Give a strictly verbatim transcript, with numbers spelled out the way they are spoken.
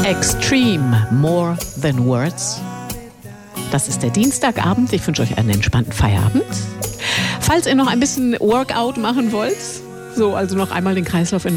Extreme, More Than Words. Das ist der Dienstagabend. Ich wünsche euch einen entspannten Feierabend. Falls ihr noch ein bisschen Workout machen wollt, so also noch einmal den Kreislauf in